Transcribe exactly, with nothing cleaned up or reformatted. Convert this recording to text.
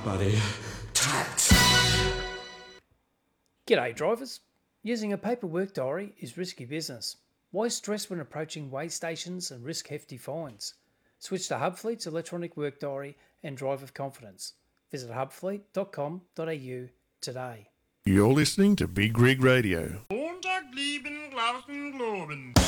buddy. Tax. G'day drivers. Using a paper work diary is risky business. Why stress when approaching weigh stations and risk hefty fines? Switch to Hubfleet's electronic work diary and drive with confidence. Visit hubfleet dot com dot a u today. You're listening to Big Rig Radio.